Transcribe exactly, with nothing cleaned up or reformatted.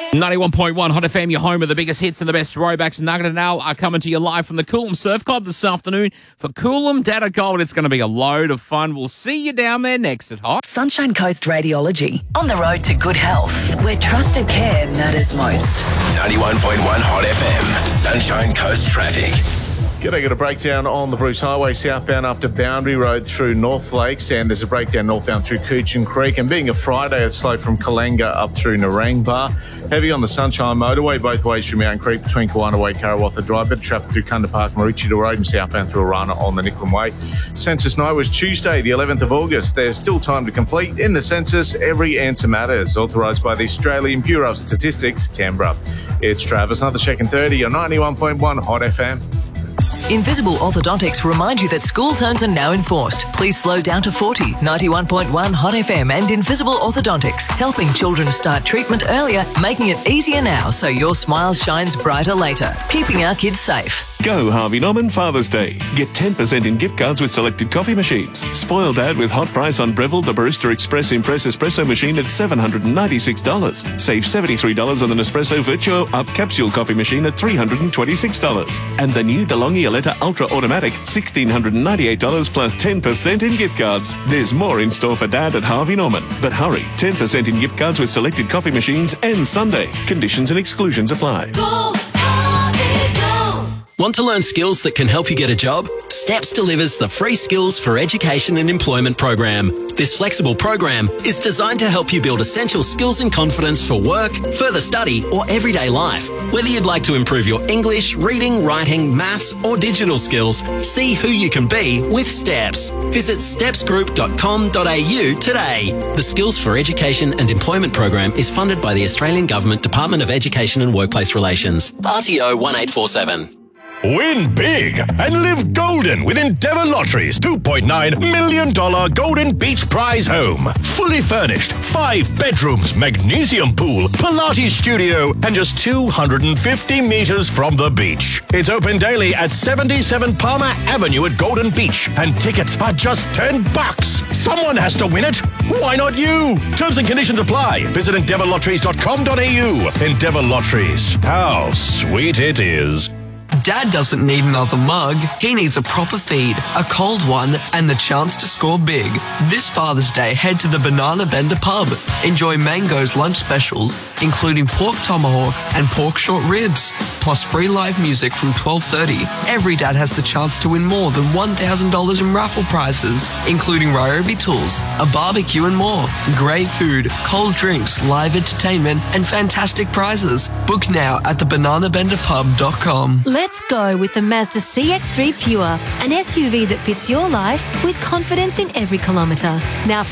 ninety-one point one Hot F M, your home of the biggest hits and the best throwbacks. Nugget and Al are coming to you live from the Coolum Surf Club this afternoon for Coolum Data Gold. It's going to be a load of fun. We'll see you down there next at Hot. Sunshine Coast Radiology. On the road to good health, where trusted care matters most. ninety-one point one Hot F M, Sunshine Coast Traffic. G'day, got a breakdown on the Bruce Highway southbound after Boundary Road through North Lakes, and there's a breakdown northbound through Coochin Creek, and being a Friday, it's slow from Kalanga up through Narangba. Heavy on the Sunshine Motorway both ways through Mountain Creek between Kawana Way, Karawatha Drive. Bit of traffic through Kunda Park, Maroochydore Road, and southbound through Arana on the Nicklin Way. Census night was Tuesday, the eleventh of August. There's still time to complete. In the census, every answer matters. Authorised by the Australian Bureau of Statistics, Canberra. It's Travis, another check in thirty on ninety-one point one Hot F M. Invisible Orthodontics remind you that school zones are now enforced. Please slow down to forty. ninety-one point one Hot F M and Invisible Orthodontics, helping children start treatment earlier, making it easier now so your smile shines brighter later, keeping our kids safe. Go Harvey Norman Father's Day. Get ten percent in gift cards with selected coffee machines. Spoil Dad with hot price on Breville the Barista Express Impress Espresso machine at seven hundred ninety-six dollars. Save seventy-three dollars on the Nespresso Virtuo Up Capsule coffee machine at three hundred twenty-six dollars. And the new DeLonghi Aletta Ultra Automatic, one thousand six hundred ninety-eight dollars plus ten percent in gift cards. There's more in store for Dad at Harvey Norman. But hurry, ten percent in gift cards with selected coffee machines and Sunday. Conditions and exclusions apply. Go, Harvey, go. Want to learn skills that can help you get a job? STEPS delivers the Free Skills for Education and Employment program. This flexible program is designed to help you build essential skills and confidence for work, further study, or everyday life. Whether you'd like to improve your English, reading, writing, maths, or digital skills, see who you can be with STEPS. Visit steps group dot com dot a u today. The Skills for Education and Employment program is funded by the Australian Government Department of Education and Workplace Relations. R T O one eight four seven. Win big and live golden with Endeavour Lottery's two point nine million dollars Golden Beach Prize home. Fully furnished, five bedrooms, magnesium pool, Pilates studio, and just two hundred fifty metres from the beach. It's open daily at seventy-seven Palmer Avenue at Golden Beach, and tickets are just ten bucks. Someone has to win it. Why not you? Terms and conditions apply. Visit endeavour lotteries dot com dot a u. Endeavour Lotteries. How sweet it is. Dad doesn't need another mug. He needs a proper feed, a cold one, and the chance to score big. This Father's Day, head to the Banana Bender pub. Enjoy Mango's lunch specials, including pork tomahawk and pork short ribs, plus free live music from twelve thirty. Every dad has the chance to win more than one thousand dollars in raffle prizes, including Ryobi tools, a barbecue and more. Great food, cold drinks, live entertainment, and fantastic prizes. Book now at the banana bender pub dot com. Let's go with the Mazda C X three Pure, an S U V that fits your life with confidence in every kilometre. Now